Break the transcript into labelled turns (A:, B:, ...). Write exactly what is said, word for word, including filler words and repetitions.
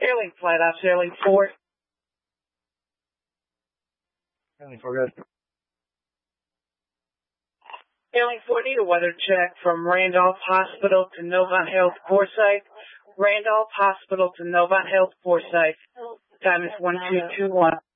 A: Sailing flight off Sailing four.
B: Sailing four, good.
A: Sailing four, need a weather check from Randolph Hospital to Novant Health Forsyth. Randolph Hospital to Novant Health Forsyth. Time is one two two one.